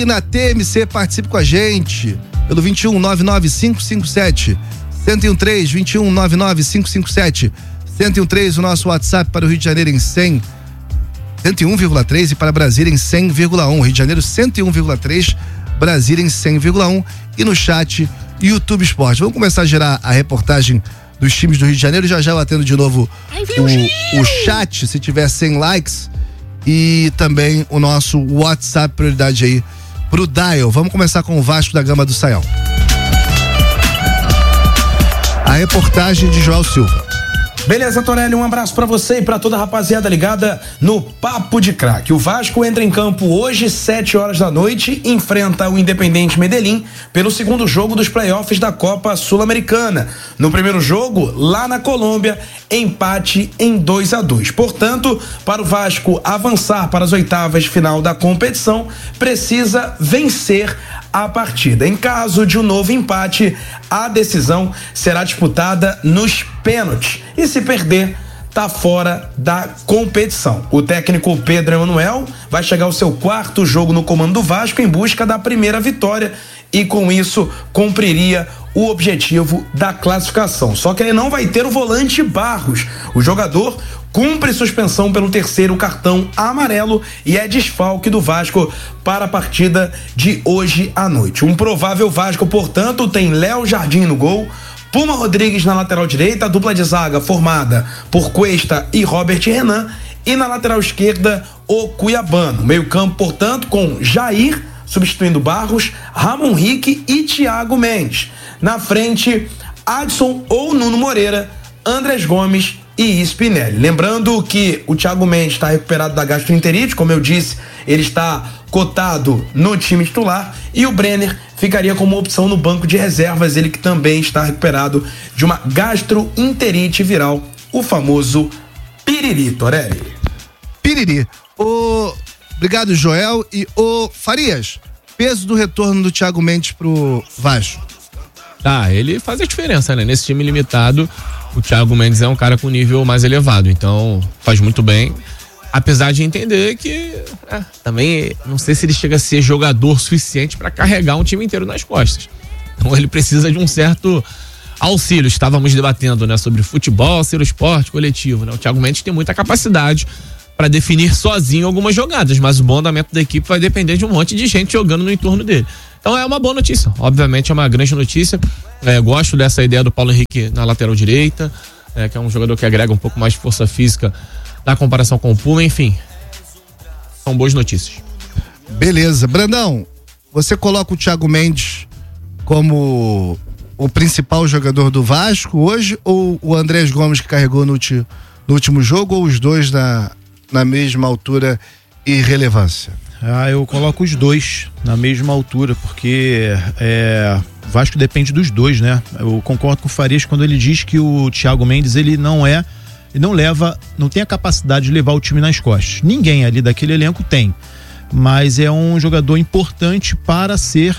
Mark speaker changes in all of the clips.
Speaker 1: E na TMC, participe com a gente pelo 21 99557 1013, 21 99557 1013, o nosso WhatsApp para o Rio de Janeiro em 101,3 e para Brasília em 100,1. Rio de Janeiro 101,3, Brasília em 100,1 e no chat YouTube Esporte. Vamos começar a gerar a reportagem dos times do Rio de Janeiro. Já eu atendo de novo o chat, se tiver 100 likes, e também o nosso WhatsApp, prioridade aí pro Dial. Vamos começar com o Vasco da Gama do Saião. A reportagem de Joel Silva.
Speaker 2: Beleza, Torelli, um abraço pra você e pra toda a rapaziada ligada no Papo de Craque. O Vasco entra em campo hoje, 7 horas da noite, enfrenta o Independiente Medellín pelo segundo jogo dos playoffs da Copa Sul-Americana. No primeiro jogo, lá na Colômbia, empate em 2-2. Portanto, para o Vasco avançar para as oitavas de final da competição, precisa vencer a partida. Em caso de um novo empate, a decisão será disputada nos pênaltis e, se perder, tá fora da competição. O técnico Pedro Emanuel vai chegar ao seu 4º jogo no comando do Vasco em busca da primeira vitória e, com isso, cumpriria o objetivo da classificação. Só que ele não vai ter o volante Barros. O jogador cumpre suspensão pelo 3º cartão amarelo e é desfalque do Vasco para a partida de hoje à noite. Um provável Vasco, portanto, tem Léo Jardim no gol, Puma Rodrigues na lateral direita, a dupla de zaga formada por Cuesta e Robert Renan, e na lateral esquerda o Cuiabano. Meio campo, portanto, com Jair substituindo Barros, Ramon Rick e Thiago Mendes. Na frente, Adson ou Nuno Moreira, Andrés Gomes e Spinelli. Lembrando que o Thiago Mendes está recuperado da gastroenterite, como eu disse, ele está cotado no time titular, e o Brenner ficaria como opção no banco de reservas, ele que também está recuperado de uma gastroenterite viral, o famoso piriri, Torelli.
Speaker 1: Piriri. Obrigado, Joel. E Farias, peso do retorno do Thiago Mendes pro Vasco.
Speaker 3: Ele faz a diferença, né? Nesse time limitado, o Thiago Mendes é um cara com nível mais elevado, então faz muito bem. Apesar de entender que também não sei se ele chega a ser jogador suficiente para carregar um time inteiro nas costas. Então ele precisa de um certo auxílio. Estávamos debatendo, né, sobre futebol ser o esporte coletivo, né? O Thiago Mendes tem muita capacidade para definir sozinho algumas jogadas, mas o bom andamento da equipe vai depender de um monte de gente jogando no entorno dele. Então é uma boa notícia, obviamente é uma grande notícia. Gosto dessa ideia do Paulo Henrique na lateral direita, que é um jogador que agrega um pouco mais de força física na comparação com o Puma, enfim. São boas notícias.
Speaker 1: Beleza. Brandão, você coloca o Thiago Mendes como o principal jogador do Vasco hoje, ou o Andrés Gomes que carregou no último jogo, ou os dois na mesma altura e relevância?
Speaker 4: Eu coloco os dois na mesma altura, porque o Vasco depende dos dois, né? Eu concordo com o Farias quando ele diz que o Thiago Mendes, ele não tem a capacidade de levar o time nas costas. Ninguém ali daquele elenco tem, mas é um jogador importante para ser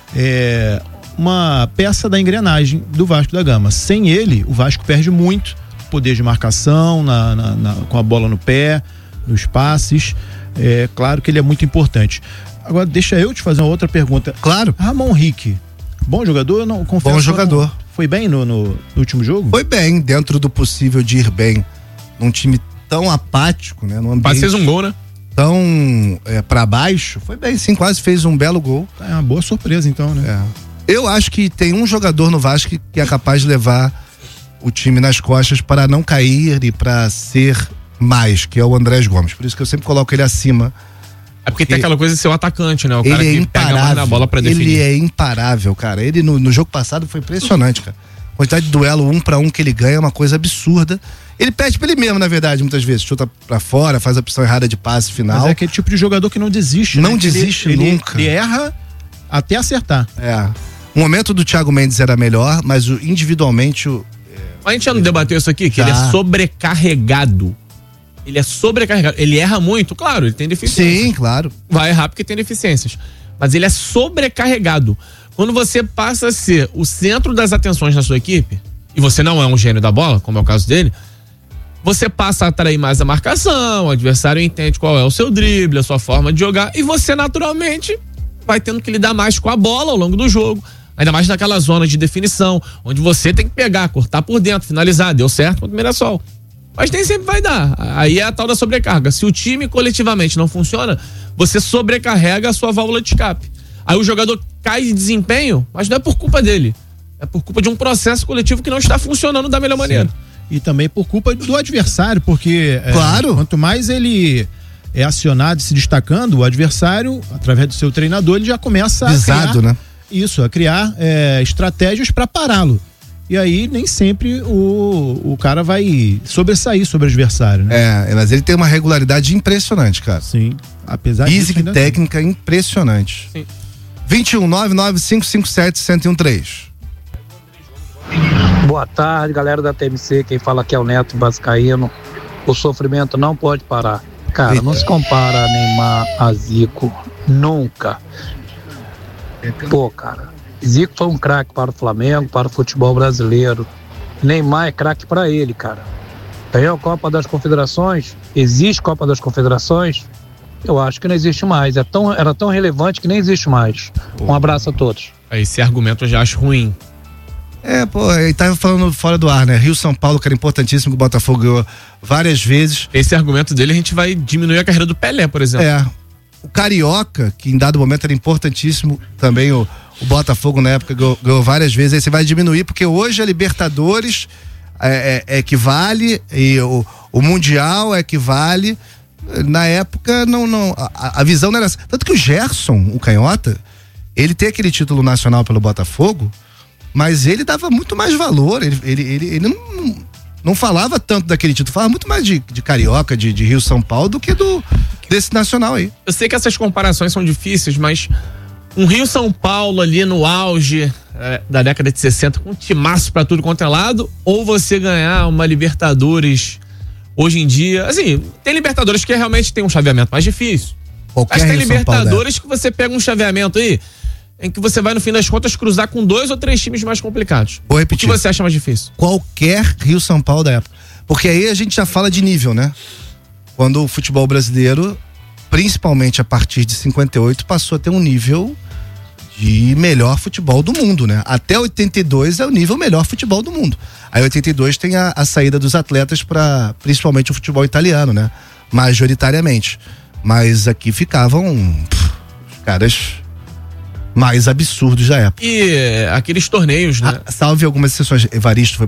Speaker 4: uma peça da engrenagem do Vasco da Gama. Sem ele, o Vasco perde muito poder de marcação, com a bola no pé, nos passes. É claro que ele é muito importante. Agora, deixa eu te fazer uma outra pergunta.
Speaker 1: Claro.
Speaker 4: Ramon Rick, bom jogador? Eu não confesso.
Speaker 1: Bom jogador.
Speaker 4: Foi bem no último jogo?
Speaker 1: Foi bem, dentro do possível de ir bem. Num time tão apático, né? Num ambiente
Speaker 3: fez um gol, né?
Speaker 1: Tão pra baixo. Foi bem, sim, quase fez um belo gol.
Speaker 4: É uma boa surpresa, então, né?
Speaker 1: Eu acho que tem um jogador no Vasco que é capaz de levar o time nas costas para não cair e para ser mais, que é o Andrés Gomes. Por isso que eu sempre coloco ele acima.
Speaker 3: É porque tem aquela coisa de ser o atacante, né? O cara
Speaker 1: que
Speaker 3: pega mais na bola pra definir.
Speaker 1: Ele é imparável, cara. Ele no jogo passado foi impressionante, cara. A quantidade de duelo 1-1 que ele ganha é uma coisa absurda. Ele pede pra ele mesmo, na verdade, muitas vezes. Chuta pra fora, faz a opção errada de passe final.
Speaker 4: Mas é aquele tipo de jogador que não desiste.
Speaker 1: Não desiste nunca.
Speaker 4: Ele erra até acertar.
Speaker 1: O momento do Thiago Mendes era melhor, mas individualmente...
Speaker 3: A gente já não debateu isso aqui, que ele é sobrecarregado. Ele é sobrecarregado. Ele erra muito, claro, ele tem deficiências.
Speaker 1: Sim, claro.
Speaker 3: Vai errar porque tem deficiências. Mas ele é sobrecarregado. Quando você passa a ser o centro das atenções da sua equipe, e você não é um gênio da bola, como é o caso dele, você passa a atrair mais a marcação, o adversário entende qual é o seu drible, a sua forma de jogar, e você naturalmente vai tendo que lidar mais com a bola ao longo do jogo. Ainda mais naquela zona de definição, onde você tem que pegar, cortar por dentro, finalizar. Deu certo contra o Mirassol. Mas nem sempre vai dar. Aí é a tal da sobrecarga. Se o time coletivamente não funciona, você sobrecarrega a sua válvula de escape. Aí o jogador cai de desempenho, mas não é por culpa dele. É por culpa de um processo coletivo que não está funcionando da melhor maneira.
Speaker 4: E também por culpa do adversário, porque
Speaker 1: claro,
Speaker 4: quanto mais ele é acionado e se destacando, o adversário, através do seu treinador, ele já começa a criar estratégias para pará-lo. E aí nem sempre o cara vai sobressair sobre o adversário, né?
Speaker 1: Mas ele tem uma regularidade impressionante, cara.
Speaker 4: Sim, apesar
Speaker 1: física e técnica impressionante. Sim. 21-99557-1013.
Speaker 5: Boa tarde, galera da TMC. Quem fala aqui é o Neto Vascaíno. O sofrimento não pode parar. Cara, não se compara a Neymar a Zico. Nunca. Pô, cara, Zico foi um craque para o Flamengo, para o futebol brasileiro. Neymar é craque para ele, cara. Ganhou a Copa das Confederações? Existe Copa das Confederações? Eu acho que não existe mais. Era tão relevante que nem existe mais. Um abraço a todos.
Speaker 3: Esse argumento eu já acho ruim.
Speaker 1: Ele tava falando fora do ar, né? Rio-São Paulo, que era importantíssimo, que o Botafogo ganhou várias vezes.
Speaker 3: Esse argumento dele, a gente vai diminuir a carreira do Pelé, por exemplo.
Speaker 1: O Carioca, que em dado momento era importantíssimo, também o Botafogo na época ganhou várias vezes. Aí você vai diminuir, porque hoje a Libertadores equivale e o Mundial equivale. Na época, a visão não era essa. Tanto que o Gerson, o canhota, ele tem aquele título nacional pelo Botafogo, mas ele dava muito mais valor, ele não falava tanto daquele título, falava muito mais de Carioca, de Rio-São Paulo, do que desse nacional aí.
Speaker 3: Eu sei que essas comparações são difíceis, mas um Rio-São Paulo ali no auge da década de 60, com um timaço pra tudo quanto é lado, ou você ganhar uma Libertadores hoje em dia, assim, tem Libertadores que realmente tem um chaveamento mais difícil. Mas tem Libertadores que você pega um chaveamento aí, em que você vai, no fim das contas, cruzar com 2 ou 3 times mais complicados.
Speaker 1: Vou repetir.
Speaker 3: O que você acha mais difícil?
Speaker 1: Qualquer Rio-São Paulo da época. Porque aí a gente já fala de nível, né? Quando o futebol brasileiro, principalmente a partir de 58, passou a ter um nível de melhor futebol do mundo, né? Até 82 é o nível melhor futebol do mundo. Aí 82 tem a saída dos atletas para principalmente o futebol italiano, né? Majoritariamente. Mas aqui ficavam os caras mais absurdos da época.
Speaker 3: E aqueles torneios, né?
Speaker 1: Salve algumas exceções. Evaristo foi